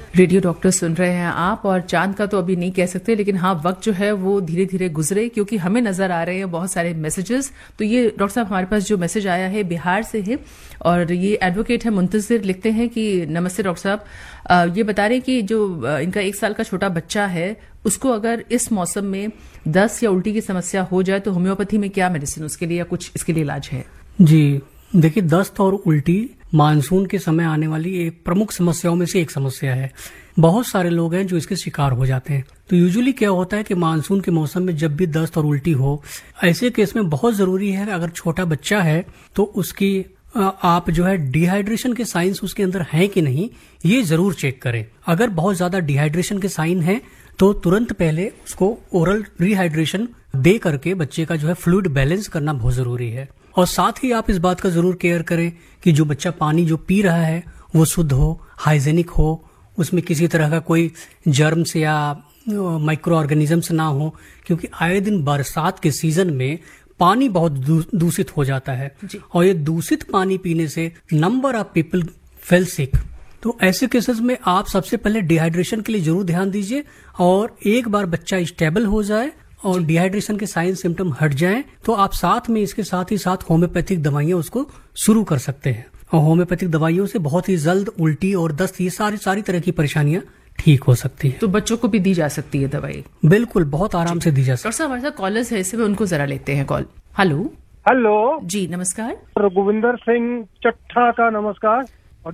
Radio doctor सुन रहे हैं आप, और चांद का तो अभी नहीं कह सकते, लेकिन हाँ वक्त जो है वो धीरे धीरे गुजरे, क्योंकि हमें नजर आ रहे हैं बहुत सारे मैसेजेस। तो ये डॉक्टर साहब हमारे पास जो मैसेज आया है बिहार से है, और ये एडवोकेट है मुंतजिर, लिखते हैं कि नमस्ते डॉक्टर साहब, ये बता रहे हैं कि जो इनका 1 साल का छोटा बच्चा है उसको अगर इस मौसम में दस्त या उल्टी की समस्या हो जाए तो होम्योपैथी में क्या मेडिसिन उसके लिए या कुछ इसके लिए इलाज है? जी देखिए, दस्त और उल्टी मानसून के समय आने वाली एक प्रमुख समस्याओं में से एक समस्या है। बहुत सारे लोग हैं जो इसके शिकार हो जाते हैं। तो यूजुअली क्या होता है कि मानसून के मौसम में जब भी दस्त और उल्टी हो, ऐसे केस में बहुत जरूरी है अगर छोटा बच्चा है तो उसकी आप जो है डिहाइड्रेशन के साइंस उसके अंदर हैं कि नहीं ये जरूर चेक करें। अगर बहुत ज्यादा डिहाइड्रेशन के साइन है तो तुरंत पहले उसको ओरल रिहाइड्रेशन दे करके बच्चे का जो है फ्लूइड बैलेंस करना बहुत जरूरी है। और साथ ही आप इस बात का जरूर केयर करें कि जो बच्चा पानी जो पी रहा है वो शुद्ध हो, हाइजेनिक हो, उसमें किसी तरह का कोई जर्म्स या माइक्रो ऑर्गेनिजम्स ना हो, क्योंकि आए दिन बरसात के सीजन में पानी बहुत दूषित हो जाता है और ये दूषित पानी पीने से नंबर ऑफ पीपल फेल सिक। तो ऐसे केसेस में आप सबसे पहले डिहाइड्रेशन के लिए जरूर ध्यान दीजिए, और एक बार बच्चा स्टेबल हो जाए और डिहाइड्रेशन के साइन सिम्टम हट जाएं तो आप साथ में इसके साथ ही साथ होम्योपैथिक दवाइयां उसको शुरू कर सकते हैं। और होम्योपैथिक दवाइयों से बहुत ही जल्द उल्टी और दस्त ये सारी तरह की परेशानियां ठीक हो सकती है। तो बच्चों को भी दी जा सकती है दवाई? बिल्कुल, बहुत आराम से दी जा सकती है। डॉक्टर साहब हमारे साथ कॉलर्स है, इससे में उनको जरा लेते हैं कॉल। हेलो हेलो जी, नमस्कार। रघुविंदर सिंह चट्ठा का नमस्कार।